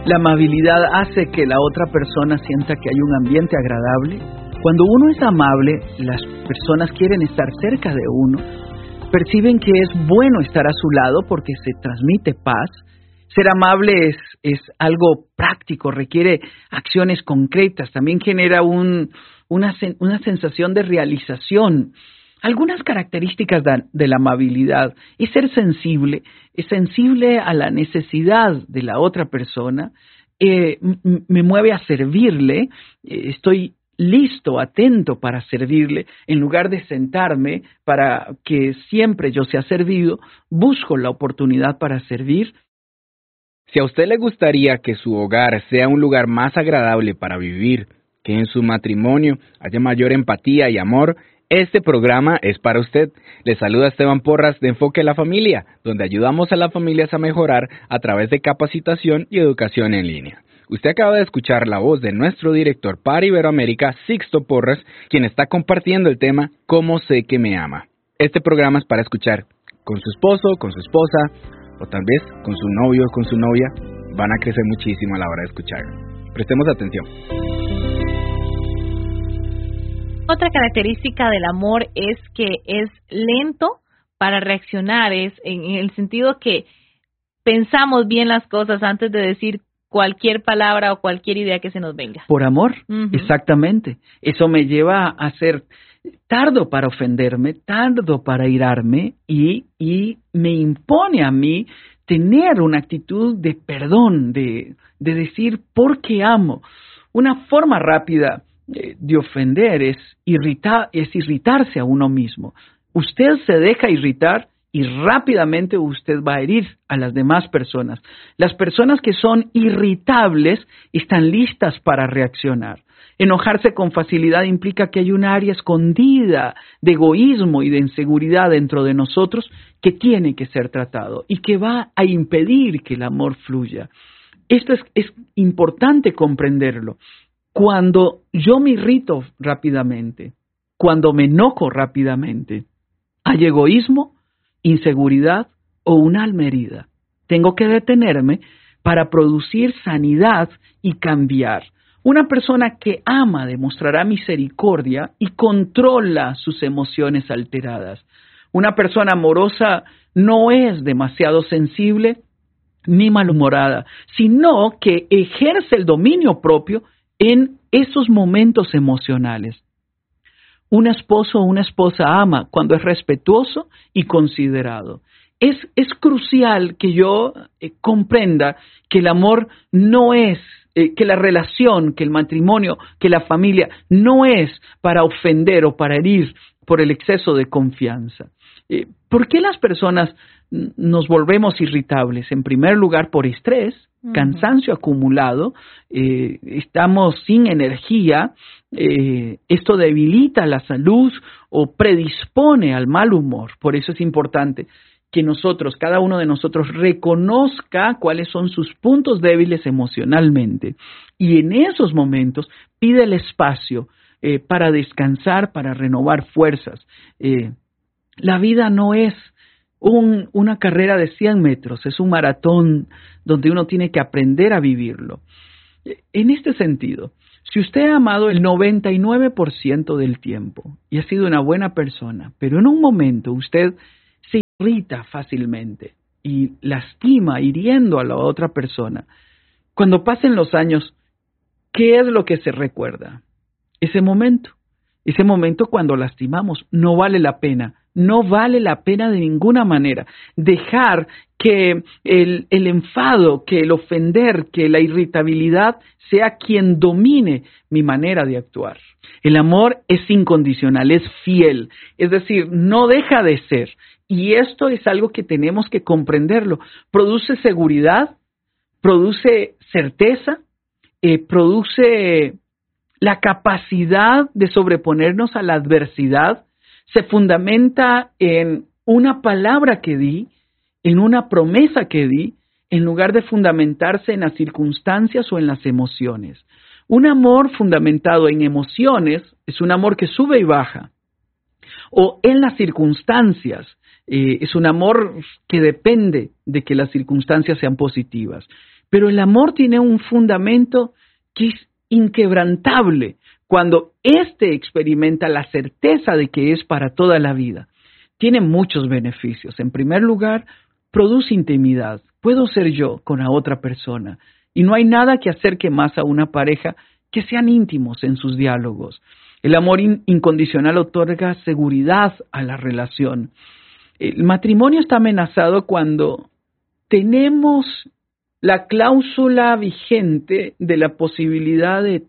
La amabilidad hace que la otra persona sienta que hay un ambiente agradable. Cuando uno es amable, las personas quieren estar cerca de uno, perciben que es bueno estar a su lado porque se transmite paz. Ser amable es algo práctico, requiere acciones concretas, también genera una sensación de realización. Algunas características de la amabilidad es ser sensible, es sensible a la necesidad de la otra persona, me mueve a servirle, estoy listo, atento para servirle, en lugar de sentarme para que siempre yo sea servido, busco la oportunidad para servir. Si a usted le gustaría que su hogar sea un lugar más agradable para vivir, que en su matrimonio haya mayor empatía y amor, este programa es para usted. Le saluda Esteban Porras de Enfoque a la Familia, donde ayudamos a las familias a mejorar a través de capacitación y educación en línea. Usted acaba de escuchar la voz de nuestro director para Iberoamérica, Sixto Porras, quien está compartiendo el tema ¿Cómo sé que me ama? Este programa es para escuchar con su esposo, con su esposa, o tal vez con su novio o con su novia. Van a crecer muchísimo a la hora de escucharlo. Prestemos atención. Otra característica del amor es que es lento para reaccionar, es en el sentido que pensamos bien las cosas antes de decir cualquier palabra o cualquier idea que se nos venga. Por amor, exactamente. Eso me lleva a ser tardo para ofenderme, tardo para irarme y me impone a mí tener una actitud de perdón, de decir porque amo. Una forma rápida de ofender es irritarse a uno mismo. Usted se deja irritar y rápidamente usted va a herir a las demás personas. Las personas que son irritables están listas para reaccionar. Enojarse con facilidad implica que hay un área escondida de egoísmo y de inseguridad dentro de nosotros que tiene que ser tratado y que va a impedir que el amor fluya. Esto es importante comprenderlo. Cuando yo me irrito rápidamente, cuando me enojo rápidamente, hay egoísmo, inseguridad o un alma herida. Tengo que detenerme para producir sanidad y cambiar. Una persona que ama demostrará misericordia y controla sus emociones alteradas. Una persona amorosa no es demasiado sensible ni malhumorada, sino que ejerce el dominio propio en esos momentos emocionales. Un esposo o una esposa ama cuando es respetuoso y considerado. Es crucial que yo comprenda que el amor no es, que la relación, que el matrimonio, que la familia no es para ofender o para herir por el exceso de confianza. ¿Por qué las personas nos volvemos irritables? En primer lugar, por estrés, cansancio acumulado, estamos sin energía, esto debilita la salud o predispone al mal humor. Por eso es importante que nosotros, cada uno de nosotros, reconozca cuáles son sus puntos débiles emocionalmente y en esos momentos pide el espacio para descansar, para renovar fuerzas. La vida no es una carrera de 100 metros, es un maratón donde uno tiene que aprender a vivirlo. En este sentido, si usted ha amado el 99% del tiempo y ha sido una buena persona, pero en un momento usted se irrita fácilmente y lastima hiriendo a la otra persona, cuando pasen los años, ¿qué es lo que se recuerda? Ese momento cuando lastimamos, no vale la pena. No vale la pena de ninguna manera dejar que el enfado, que el ofender, que la irritabilidad sea quien domine mi manera de actuar. El amor es incondicional, es fiel, es decir, no deja de ser. Y esto es algo que tenemos que comprenderlo. Produce seguridad, produce certeza, produce la capacidad de sobreponernos a la adversidad. Se fundamenta en una palabra que di, en una promesa que di, en lugar de fundamentarse en las circunstancias o en las emociones. Un amor fundamentado en emociones es un amor que sube y baja. O en las circunstancias, es un amor que depende de que las circunstancias sean positivas. Pero el amor tiene un fundamento que es inquebrantable cuando éste experimenta la certeza de que es para toda la vida. Tiene muchos beneficios. En primer lugar, produce intimidad. Puedo ser yo con la otra persona. Y no hay nada que acerque más a una pareja que sean íntimos en sus diálogos. El amor incondicional otorga seguridad a la relación. El matrimonio está amenazado cuando tenemos la cláusula vigente de la posibilidad de,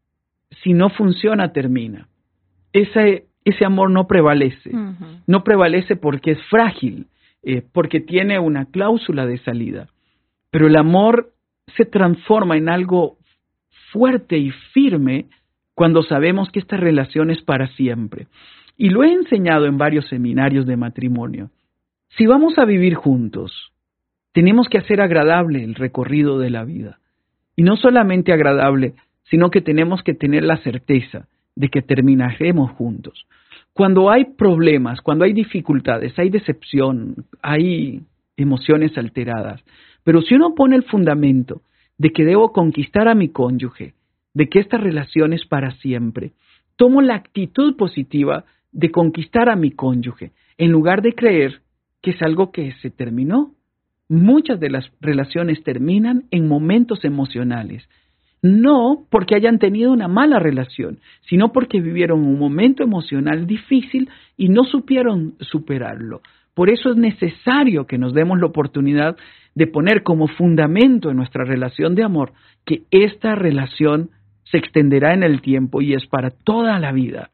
si no funciona, termina. Ese amor no prevalece. No prevalece porque es frágil, porque tiene una cláusula de salida. Pero el amor se transforma en algo fuerte y firme cuando sabemos que esta relación es para siempre. Y lo he enseñado en varios seminarios de matrimonio. Si vamos a vivir juntos, tenemos que hacer agradable el recorrido de la vida. Y no solamente agradable, sino que tenemos que tener la certeza de que terminaremos juntos. Cuando hay problemas, cuando hay dificultades, hay decepción, hay emociones alteradas. Pero si uno pone el fundamento de que debo conquistar a mi cónyuge, de que esta relación es para siempre, tomo la actitud positiva de conquistar a mi cónyuge, en lugar de creer que es algo que se terminó. Muchas de las relaciones terminan en momentos emocionales, no porque hayan tenido una mala relación, sino porque vivieron un momento emocional difícil y no supieron superarlo. Por eso es necesario que nos demos la oportunidad de poner como fundamento en nuestra relación de amor que esta relación se extenderá en el tiempo y es para toda la vida.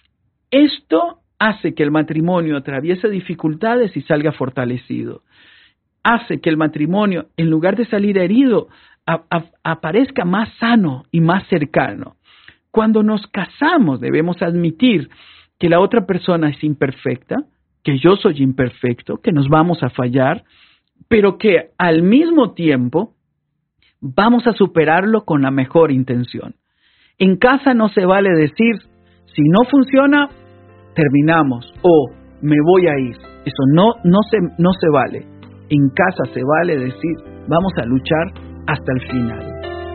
Esto hace que el matrimonio atraviese dificultades y salga fortalecido. Hace que el matrimonio, en lugar de salir herido, aparezca más sano y más cercano. Cuando nos casamos debemos admitir que la otra persona es imperfecta, que yo soy imperfecto, que nos vamos a fallar, pero que al mismo tiempo vamos a superarlo con la mejor intención. En casa no se vale decir, si no funciona, terminamos, o me voy a ir. Eso no se vale. En casa se vale decir, vamos a luchar hasta el final.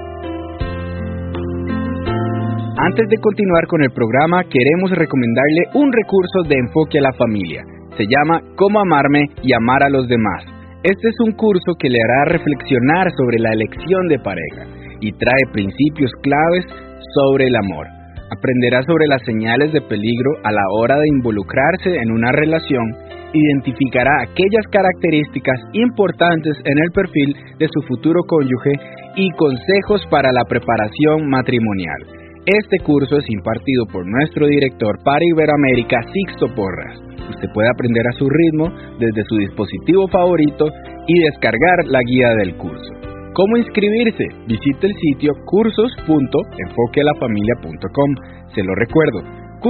Antes de continuar con el programa, queremos recomendarle un recurso de enfoque a la familia. Se llama Cómo amarme y amar a los demás. Este es un curso que le hará reflexionar sobre la elección de pareja y trae principios claves sobre el amor. Aprenderá sobre las señales de peligro a la hora de involucrarse en una relación, identificará aquellas características importantes en el perfil de su futuro cónyuge y consejos para la preparación matrimonial. Este curso es impartido por nuestro director para Iberoamérica, Sixto Porras. Usted puede aprender a su ritmo desde su dispositivo favorito y descargar la guía del curso. ¿Cómo inscribirse? Visite el sitio cursos.enfoquealafamilia.com. Se lo recuerdo,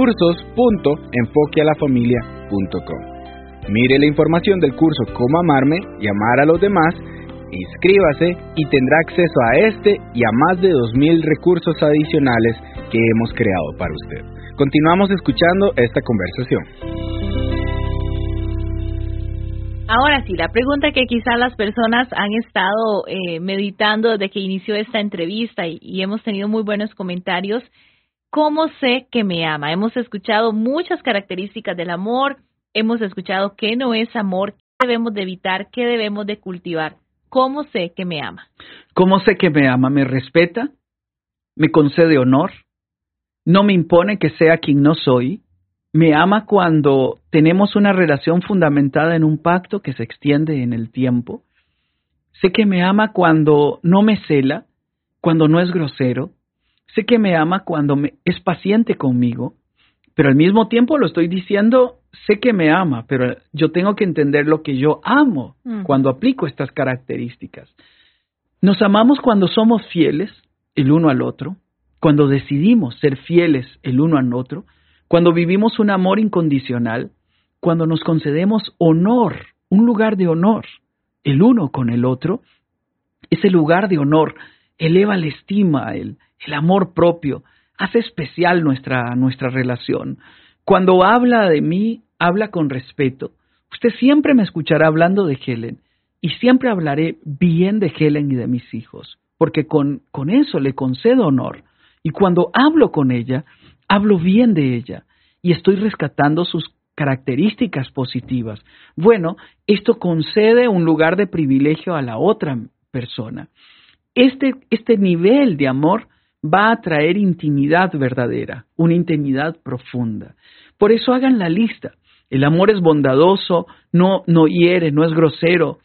cursos.enfoquealafamilia.com. Mire la información del curso Cómo amarme y amar a los demás, inscríbase y tendrá acceso a este y a más de 2,000 recursos adicionales que hemos creado para usted. Continuamos escuchando esta conversación. Ahora sí, la pregunta que quizás las personas han estado meditando desde que inició esta entrevista y hemos tenido muy buenos comentarios. ¿Cómo sé que me ama? Hemos escuchado muchas características del amor, hemos escuchado qué no es amor, qué debemos de evitar, qué debemos de cultivar. ¿Cómo sé que me ama? ¿Cómo sé que me ama? ¿Me respeta? ¿Me concede honor? ¿No me impone que sea quien no soy? Me ama cuando tenemos una relación fundamentada en un pacto que se extiende en el tiempo. Sé que me ama cuando no me cela, cuando no es grosero. Sé que me ama cuando es paciente conmigo, pero al mismo tiempo lo estoy diciendo, sé que me ama, pero yo tengo que entender lo que yo amo cuando aplico estas características. Nos amamos cuando somos fieles el uno al otro, cuando decidimos ser fieles el uno al otro, cuando vivimos un amor incondicional, cuando nos concedemos honor, un lugar de honor, el uno con el otro. Ese lugar de honor eleva la estima, el amor propio, hace especial nuestra relación. Cuando habla de mí, habla con respeto. Usted siempre me escuchará hablando de Helen y siempre hablaré bien de Helen y de mis hijos, porque con eso le concedo honor. Y cuando hablo con ella, hablo bien de ella y estoy rescatando sus características positivas. Bueno, esto concede un lugar de privilegio a la otra persona. Este nivel de amor va a traer intimidad verdadera, una intimidad profunda. Por eso hagan la lista. El amor es bondadoso, no hiere, no es grosero,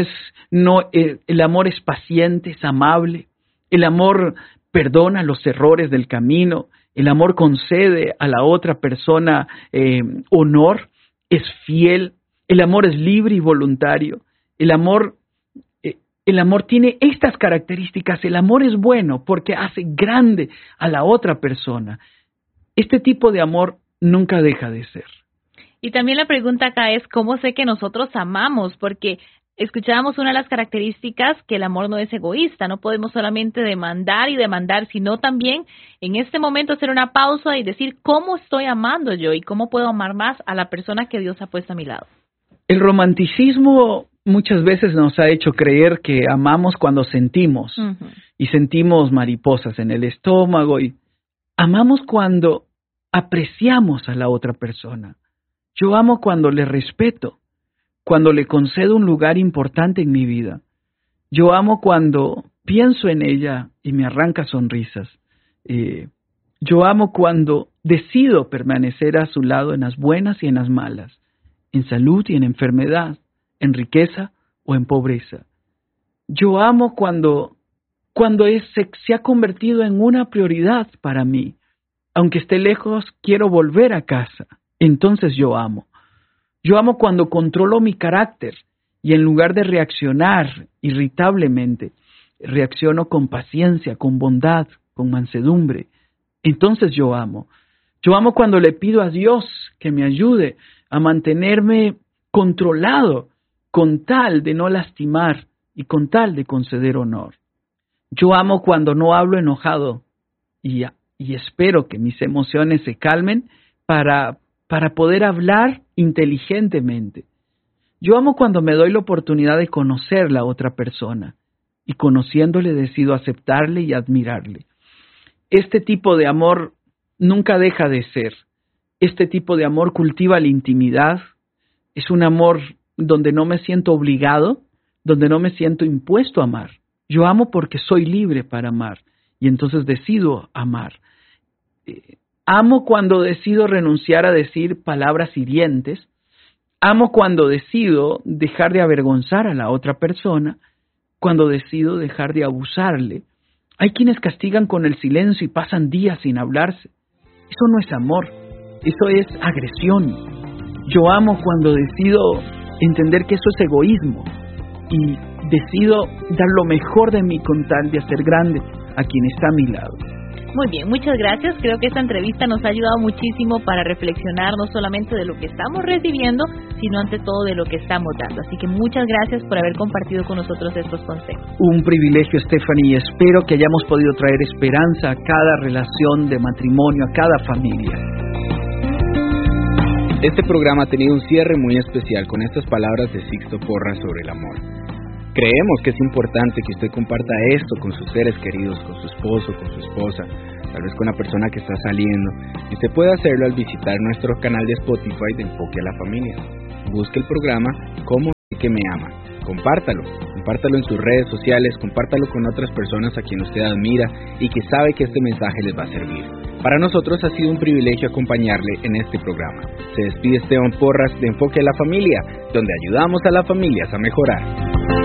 el amor es paciente, es amable. El amor perdona los errores del camino. El amor concede a la otra persona honor, es fiel. El amor es libre y voluntario. El amor tiene estas características. El amor es bueno porque hace grande a la otra persona. Este tipo de amor nunca deja de ser. Y también la pregunta acá es, ¿cómo sé que nosotros amamos? Porque escuchábamos una de las características que el amor no es egoísta. No podemos solamente demandar y demandar, sino también en este momento hacer una pausa y decir, ¿cómo estoy amando yo? Y ¿cómo puedo amar más a la persona que Dios ha puesto a mi lado? El romanticismo muchas veces nos ha hecho creer que amamos cuando sentimos. Y sentimos mariposas en el estómago. Y amamos cuando apreciamos a la otra persona. Yo amo cuando le respeto, cuando le concedo un lugar importante en mi vida. Yo amo cuando pienso en ella y me arranca sonrisas. Yo amo cuando decido permanecer a su lado en las buenas y en las malas, en salud y en enfermedad, en riqueza o en pobreza. Yo amo cuando se ha convertido en una prioridad para mí. Aunque esté lejos, quiero volver a casa. Entonces yo amo. Yo amo cuando controlo mi carácter y en lugar de reaccionar irritablemente, reacciono con paciencia, con bondad, con mansedumbre. Entonces yo amo. Yo amo cuando le pido a Dios que me ayude a mantenerme controlado con tal de no lastimar y con tal de conceder honor. Yo amo cuando no hablo enojado y espero que mis emociones se calmen para poder hablar inteligentemente. Yo amo cuando me doy la oportunidad de conocer a la otra persona y conociéndole decido aceptarle y admirarle. Este tipo de amor nunca deja de ser. Este tipo de amor cultiva la intimidad. Es un amor donde no me siento obligado, donde no me siento impuesto a amar. Yo amo porque soy libre para amar y entonces decido amar. Amo cuando decido renunciar a decir palabras hirientes. Amo cuando decido dejar de avergonzar a la otra persona, cuando decido dejar de abusarle. Hay quienes castigan con el silencio y pasan días sin hablarse. Eso no es amor, eso es agresión. Yo amo cuando decido entender que eso es egoísmo y decido dar lo mejor de mí con tal de hacer grande a quien está a mi lado. Muy bien, muchas gracias. Creo que esta entrevista nos ha ayudado muchísimo para reflexionar no solamente de lo que estamos recibiendo, sino ante todo de lo que estamos dando. Así que muchas gracias por haber compartido con nosotros estos consejos. Un privilegio, Stephanie, y espero que hayamos podido traer esperanza a cada relación de matrimonio, a cada familia. Este programa ha tenido un cierre muy especial con estas palabras de Sixto Porras sobre el amor. Creemos que es importante que usted comparta esto con sus seres queridos, con su esposo, con su esposa, tal vez con la persona que está saliendo. Y usted puede hacerlo al visitar nuestro canal de Spotify de Enfoque a la Familia. Busque el programa Cómo sé que me ama. Compártalo en sus redes sociales, compártalo con otras personas a quien usted admira y que sabe que este mensaje les va a servir. Para nosotros ha sido un privilegio acompañarle en este programa. Se despide Esteban Porras de Enfoque a la Familia, donde ayudamos a las familias a mejorar.